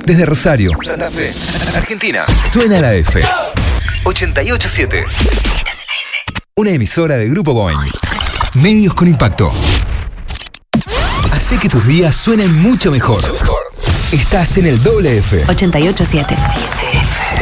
Desde Rosario, Santa Fe, Argentina, suena la F. 88.7. Una emisora de Grupo Boing. Medios con impacto. Hace que tus días suenen mucho mejor. Estás en el doble F. 88.7.